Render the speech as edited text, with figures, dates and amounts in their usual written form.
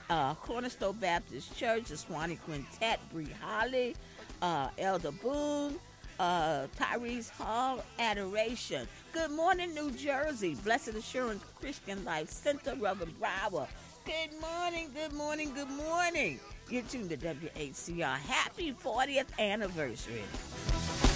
Cornerstone Baptist Church, the Swanee Quintet, Bree Holly, Elder Boone, Tyrese Hall, Adoration. Good morning, New Jersey. Blessed Assurance Christian Life Center, Reverend Brower. Good morning, good morning, good morning. You're tuned to WHCR. Happy 40th anniversary.